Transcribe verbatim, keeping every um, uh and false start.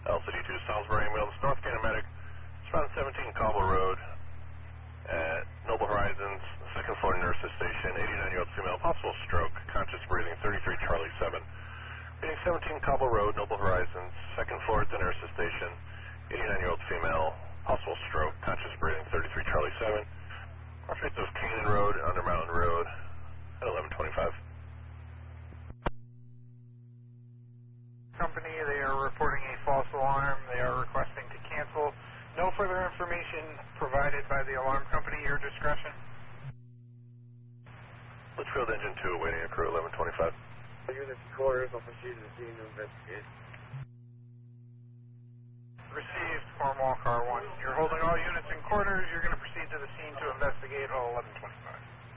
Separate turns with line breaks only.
L C D two Salisbury Ambulance, North Canada. It's around seventeen Cobble Road at Noble Horizons, second floor nurses station, eighty-nine-year-old female, possible stroke, conscious breathing, thirty-three Charlie seven. Reading seventeen Cobble Road, Noble Horizons, second floor at the nurses station, eighty-nine-year-old female, possible stroke, conscious breathing, thirty-three Charlie seven. Crossrates of Canaan Road and Under Mountain Road at eleven twenty-five.
Company, they are reporting a false alarm. They are requesting to cancel. No further information provided by the alarm company, your discretion.
Litchfield Engine two awaiting a crew, eleven twenty-five.
Unit quarters, I'll proceed to the scene to investigate.
Received, Cornwall Car one. You're holding all units in quarters. You're going to proceed to the scene to investigate all eleven twenty-five.